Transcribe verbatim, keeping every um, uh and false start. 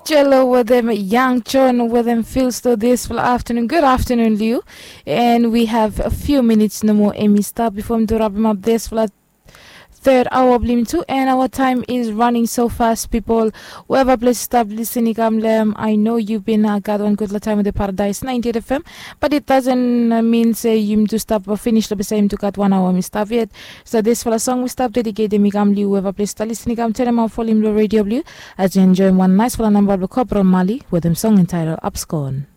Jello with them, Young John with them, feels to this for afternoon. Good afternoon, Liu. And we have a few minutes no more, Amy. Stop before I'm to wrap him up this for third hour of Lim two, and our time is running so fast, people. Whoever please stop listening, um, I know you've been uh, got one good time with the Paradise ninety-eight F M, but it doesn't uh, mean say you to stop or finish the same to cut one hour. We stop yet. So this for a song we stop dedicated me gam Liu. Whoever please start listening, I'm telling them for Lim Radio Blue as you enjoy one nice for a number of the Corporal Mali with them song entitled Upscorn.